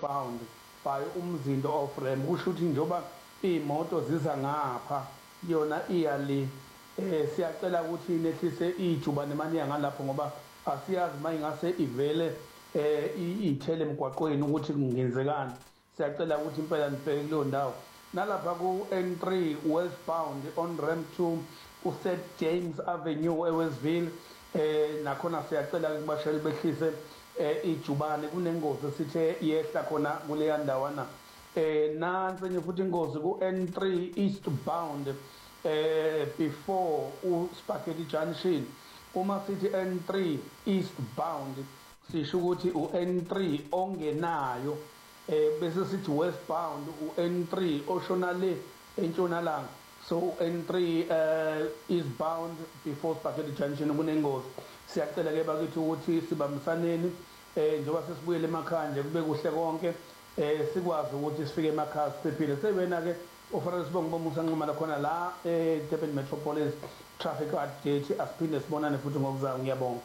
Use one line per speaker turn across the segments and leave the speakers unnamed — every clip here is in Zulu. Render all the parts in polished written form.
westbound by umzindo of Rem, kusho ukuthi njoba iy'moto ziza ngapha yona iya le siyacela ukuthi nehlise ijuba nemaniya ngalapho ngoba asiyazi uma ingase ivele iy'thele emgwaqweni ukuthi kungenzekani. Siyacela ukuthi impela nibheke kuleyo ndawo nalapha ku-N3 westbound on Rem 2 ku-St James Avenue eWestville nakhona siyacela kubashayeli behlise ijubane kunengozi esithe yehla khona kuleya ndawana. Nansi enye futhi ingozi ku-N3 eastbound before uSpaghetti Junction. Uma sithi N3 eastbound sisho ukuthi u-N3 ongenayo bese sithi westbound u-N3 oshona le entshonalanga. So N3 eastbound before Spaghetti Junction kunengozi. Siyacela ke bakithi ukuthi sibambisaneni njengoba sesibuyele emakhaya nje kube kuhle konke sikwazi ukuthi sifike emakhaya siphephile. Sebena ke ofanele sibonge bomusa nqumala khona la Durban Metropolis Traffic Update asiphinde sibonane futhi ngokuzayo. Ngiyabonga.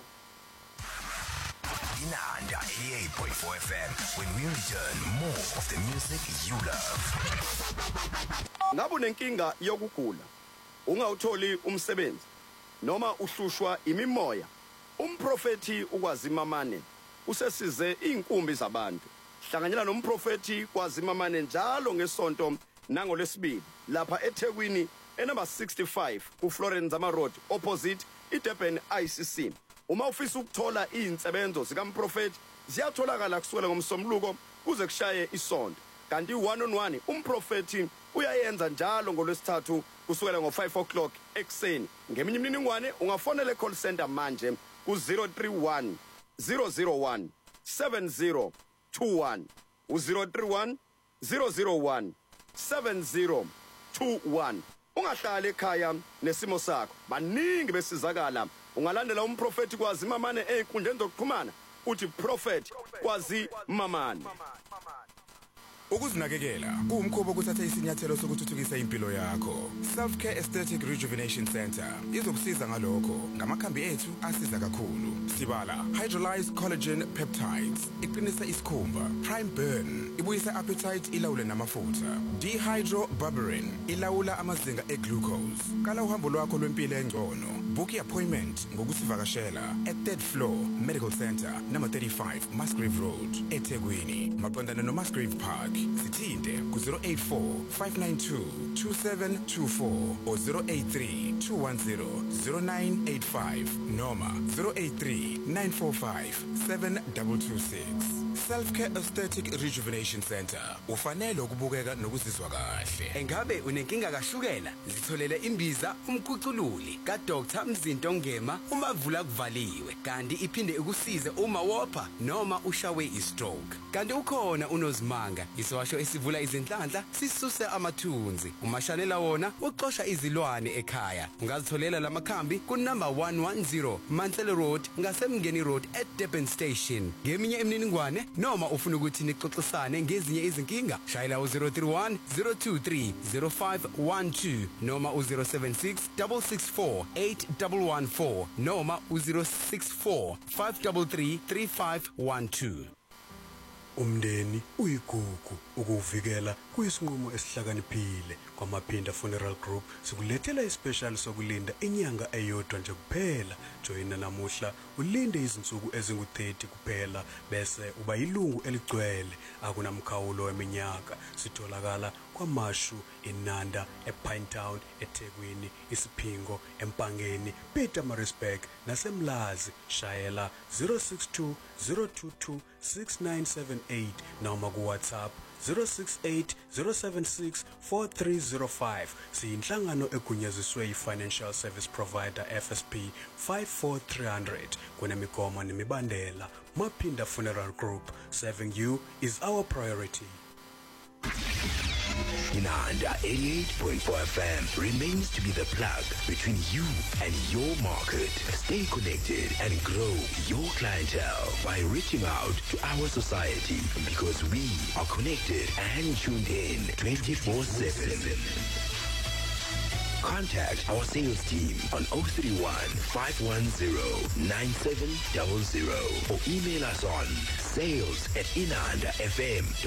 Inanda 88.4 FM when we return more of the music you love.
Ngabe unenkinga yokugula, ungawutholi umsebenzi noma uhlushwa imimoya, umprofeti uKwazimamane usesize inkumbi zabantu. Hlanganyela nomprofeti KwaZimamane njalo ngesonto nangoLwesibili lapha eThekwini enumber 65 kuFlorence Zama Road opposite iDurban ICC. Uma ufisa ukuthola izinsebenzo zikamprofeti ziyatholakala kusukela ngomsombuluko kuze kushaye isonto. Kanti one-on-one umprofeti uyayenza njalo ngoLwesithathu kusukela ngo5 o'clock ekseni. Ngeminye imininingwane ungafonela call center manje ku031 001 7021 u031 001 7021. Ungahlala ekhaya nesimo sakho. Baningi besizakala. Ungalandela umprofeti KwaZimamane einkundleni zokuxhumana uthi prophet KwaZimamane.
Ukuzinakekela kuwumkhuba ukuthatha isinyathelo sokuthuthukisa impilo yakho. Self-Care Aesthetic Rejuvenation Center izokusiza ngalokho ngamakhambi ethu asiza kakhulu. Sibala hydrolyzed collagen peptides iqinisa isikhumba, prime burn ibuyisa appetite ilawule namafutha, dehydroberberine ilawula amazinga eglucose. Kala uhambo lwakho lwempilo engcono. Book appointment ngokusivakashela at 3rd floor Medical Center number 35 Musgrave Road eThekwini maqondana no Musgrave Park. Sithinte ku 084 592 2724 or 083 210 0985 noma 083 945 7226. Self-Care Aesthetic Rejuvenation Center ufanele ukubukeka nokuzizwa kahle.
Engabe unenkinga kashukela? Zitholele imbiza umkhucululi kaDr Mzinto Ngema umavula kuvaliwe kanti iphinde ukusize uma wopha noma ushawe istroke. Kanti ukhona uNozimanga iswasho esivula izinhlanhla sisuse amathunzi. Umashanela wona uxosha izilwane ekhaya. Ungazitholela lamakhambi ku number 110 Mantle Road ngasemngeni Road at Durban Station. Ngeminye imininingwane noma ufuna ukuthi nixoxisane ngezinye izinkinga shayela u031 023 0512 noma u076 664 8114 noma u064 533 3512.
Umndeni uyigugu ukuvikela kuyisinqumo esihlakaniphile kwaMaphinda Funeral Group sikulethela ispecial sokulinda inyanga eyodwa nje kuphela. Joina namuhla ulinde izinsuku ezingu30 kuphela bese uba yilungu eligcwele akunamkhawulo weminyaka. Sitholakala kwaMashu eNanda ePinetown eThekwini iSiphingo eMpangeni Pietermaritzburg naseMlazi shayela 062 022 6978 noma ku WhatsApp 068 076 4305. Siyinhlangano egunyaziswe yi-Financial Service Provider FSP 54300 kunemigomo nemibandela. Maphinda Funeral Group, serving you is our priority.
Inanda 88.4 FM remains to be the plug between you and your market. Stay connected and grow your clientele by reaching out to our society because we are connected and tuned in 24/7. Contact our sales team on 031 510 9700 or email us on sales@inandafm.co.za.